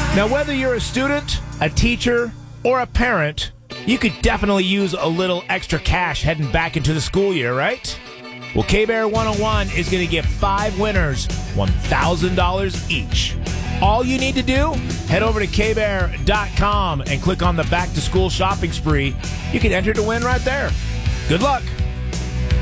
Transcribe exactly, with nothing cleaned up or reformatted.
Now, whether you're a student, a teacher, or a parent, you could definitely use a little extra cash heading back into the school year, right? Well, K-Bear one oh one is going to give five winners one thousand dollars each. All you need to do, head over to K bear dot com and click on the back-to-school shopping spree. You can enter to win right there. Good luck.